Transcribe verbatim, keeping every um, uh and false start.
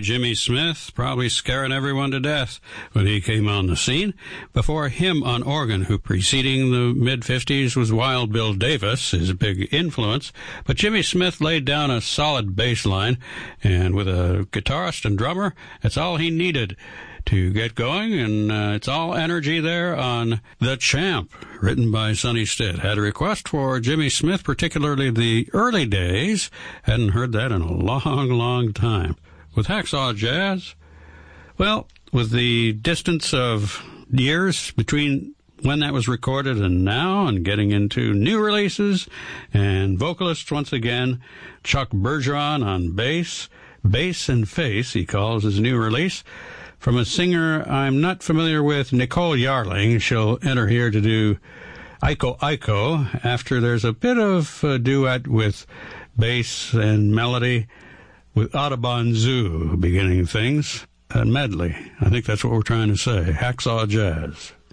Jimmy Smith, probably scaring everyone to death when he came on the scene. Before him on organ, who preceding the mid-fifties was Wild Bill Davis, his big influence. But Jimmy Smith laid down a solid bass line, and with a guitarist and drummer, that's all he needed to get going, and uh, it's all energy there on The Champ, written by Sonny Stitt. Had a request for Jimmy Smith, particularly the early days. Hadn't heard that in a long, long time. With Hacksaw Jazz, well, with the distance of years between when that was recorded and now, and getting into new releases, and vocalists once again, Chuck Bergeron on bass, Bass and Face, he calls his new release. From a singer I'm not familiar with, Nicole Yarling. She'll enter here to do Iko Iko after there's a bit of a duet with bass and melody with Audubon Zoo beginning things. A medley. I think that's what we're trying to say. Hacksaw Jazz.